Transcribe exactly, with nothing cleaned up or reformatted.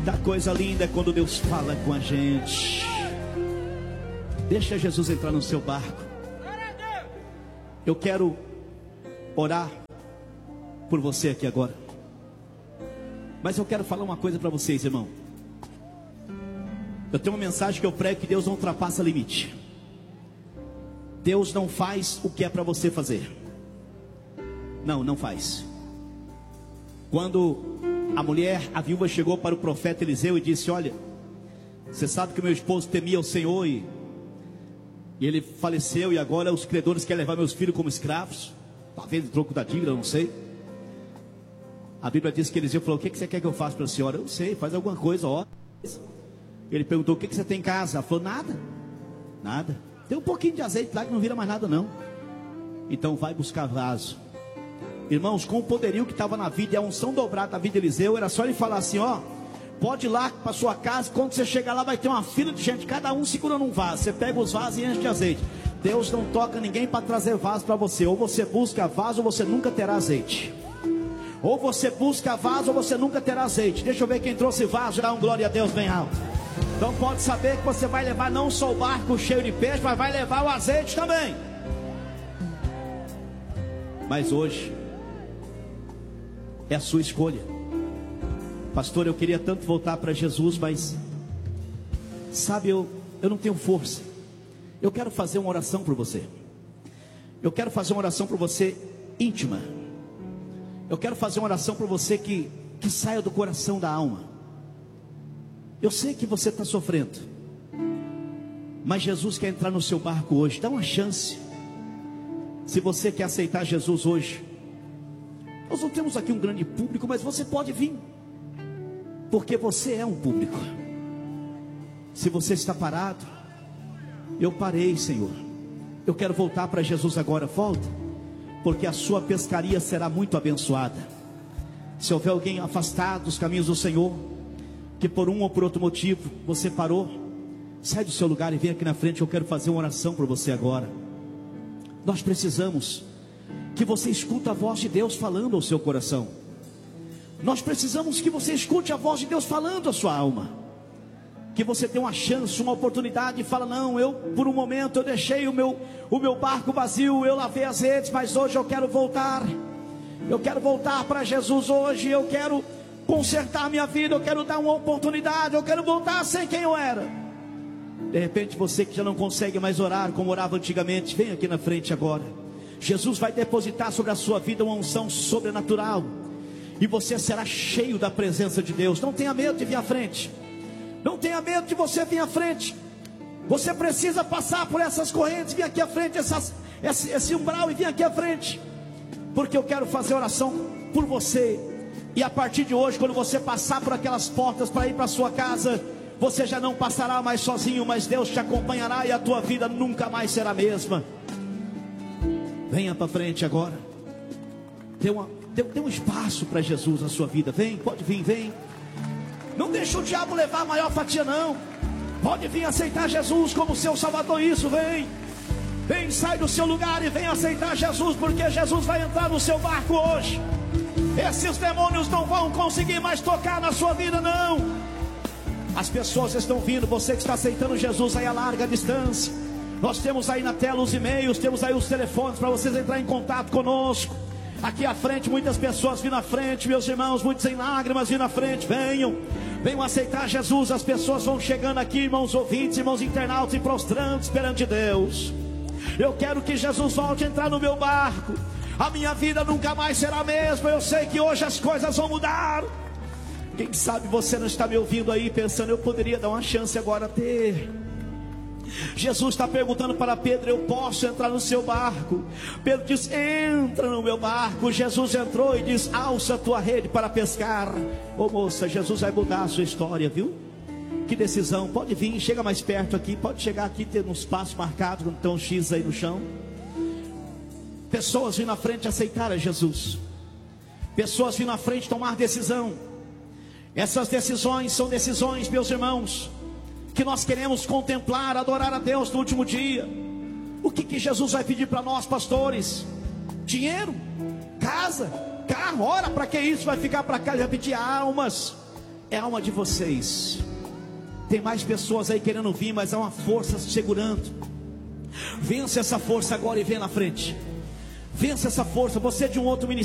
Da coisa linda é quando Deus fala com a gente. Deixa Jesus entrar no seu barco. Eu quero orar por você aqui agora. Mas eu quero falar uma coisa para vocês, irmão. Eu tenho uma mensagem que eu prego, que Deus não ultrapassa limite. Deus não faz o que é para você fazer. Não, não faz. Quando a mulher, a viúva, chegou para o profeta Eliseu e disse: olha, você sabe que meu esposo temia o Senhor e, e ele faleceu, e agora os credores querem levar meus filhos como escravos, talvez em troco da dívida, eu não sei. A Bíblia diz que Eliseu falou: o que você quer que eu faça para a senhora? Eu não sei, faz alguma coisa, ó. Ele perguntou: o que você tem em casa? Ela falou: nada, nada, tem um pouquinho de azeite lá que não vira mais nada não. Então vai buscar vaso. Irmãos, com o poderio que estava na vida e a unção dobrada da vida de Eliseu, era só ele falar assim: ó, pode ir lá para sua casa, quando você chegar lá vai ter uma fila de gente, cada um segurando um vaso, você pega os vasos e enche de azeite. Deus não toca ninguém para trazer vaso para você. Ou você busca vaso ou você nunca terá azeite. Ou você busca vaso ou você nunca terá azeite. Deixa eu ver quem trouxe vaso, dá um glória a Deus bem alto. Então pode saber que você vai levar não só o barco cheio de peixe, mas vai levar o azeite também. Mas hoje é a sua escolha. Pastor, eu queria tanto voltar para Jesus, mas sabe, eu, eu não tenho força. Eu quero fazer uma oração por você. Eu quero fazer uma oração por você íntima. Eu quero fazer uma oração por você que, que saia do coração, da alma. Eu sei que você está sofrendo, mas Jesus quer entrar no seu barco hoje. Dá uma chance. Se você quer aceitar Jesus hoje, nós não temos aqui um grande público, mas você pode vir, porque você é um público. Se você está parado, eu parei, Senhor, eu quero voltar para Jesus agora. Volta, porque a sua pescaria será muito abençoada. Se houver alguém afastado dos caminhos do Senhor, que por um ou por outro motivo você parou, sai do seu lugar e vem aqui na frente. Eu quero fazer uma oração por você agora. Nós precisamos que você escute a voz de Deus falando ao seu coração. Nós precisamos que você escute a voz de Deus falando à sua alma. Que você tenha uma chance, uma oportunidade e fala: não, eu por um momento eu deixei o meu, o meu barco vazio, eu lavei as redes, mas hoje eu quero voltar. Eu quero voltar para Jesus hoje. Eu quero consertar minha vida, eu quero dar uma oportunidade, eu quero voltar a ser quem eu era. De repente você que já não consegue mais orar como orava antigamente, vem aqui na frente agora. Jesus vai depositar sobre a sua vida uma unção sobrenatural, e você será cheio da presença de Deus. Não tenha medo de vir à frente. Não tenha medo de você vir à frente. Você precisa passar por essas correntes, vir aqui à frente, essas, esse, esse umbral, e vir aqui à frente, porque eu quero fazer oração por você. E a partir de hoje, quando você passar por aquelas portas para ir para a sua casa, você já não passará mais sozinho, mas Deus te acompanhará, e a tua vida nunca mais será a mesma. Venha para frente agora. Tem, uma, tem, tem um espaço para Jesus na sua vida. Vem, pode vir, vem. Não deixa o diabo levar a maior fatia não. Pode vir aceitar Jesus como seu Salvador. Isso, vem. Vem, sai do seu lugar e vem aceitar Jesus, porque Jesus vai entrar no seu barco hoje. Esses demônios não vão conseguir mais tocar na sua vida, não. As pessoas estão vindo. Você que está aceitando Jesus aí a larga distância, nós temos aí na tela os e-mails, temos aí os telefones para vocês entrarem em contato conosco. Aqui à frente, muitas pessoas vindo à frente, meus irmãos, muitos em lágrimas vindo à frente. Venham, venham aceitar Jesus. As pessoas vão chegando aqui, irmãos ouvintes, irmãos internautas, e prostrando, esperando de Deus. Eu quero que Jesus volte a entrar no meu barco. A minha vida nunca mais será a mesma. Eu sei que hoje as coisas vão mudar. Quem sabe você não está me ouvindo aí pensando: eu poderia dar uma chance agora a ter. Jesus está perguntando para Pedro: eu posso entrar no seu barco? Pedro diz: entra no meu barco. Jesus entrou e diz: alça a tua rede para pescar. Ô moça, Jesus vai mudar a sua história, viu? Que decisão. Pode vir, chega mais perto aqui. Pode chegar aqui, ter um espaço marcado, quando tem um X aí no chão. Pessoas vindo à frente aceitar a Jesus. Pessoas vindo à frente tomar decisão. Essas decisões são decisões, meus irmãos, que nós queremos contemplar, adorar a Deus no último dia. O que, que Jesus vai pedir para nós, pastores? Dinheiro, casa, carro. Ora, para que isso? Vai ficar para cá? Ele vai pedir almas. é a alma de vocês. Tem mais pessoas aí querendo vir, mas há uma força segurando. Vence essa força agora e vem na frente. Vence essa força. Você é de um outro ministério.